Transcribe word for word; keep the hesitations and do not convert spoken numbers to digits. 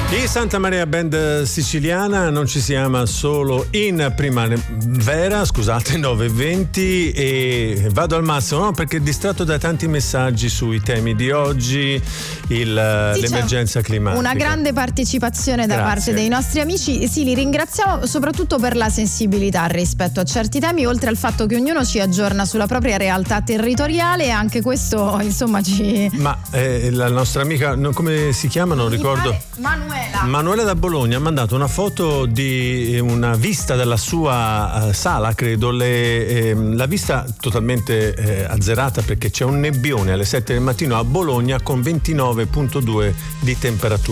I Santa Maria Band siciliana non ci si ama solo in primavera, scusate, nove e venti, e vado al massimo, no? Perché distratto da tanti messaggi sui temi di oggi, il, sì, l'emergenza climatica. Una grande partecipazione da Grazie. parte dei nostri amici, sì, li ringraziamo soprattutto per la sensibilità rispetto a certi temi, oltre al fatto che ognuno ci aggiorna sulla propria realtà territoriale, e anche questo insomma ci... Ma eh, la nostra amica, no, come si chiama? Non Mi ricordo. pare Manuela. Manuela da Bologna ha mandato una foto di una vista dalla sua uh, sala, credo, le, eh, la vista totalmente eh, azzerata perché c'è un nebbione alle sette del mattino a Bologna con ventinove virgola due di temperatura.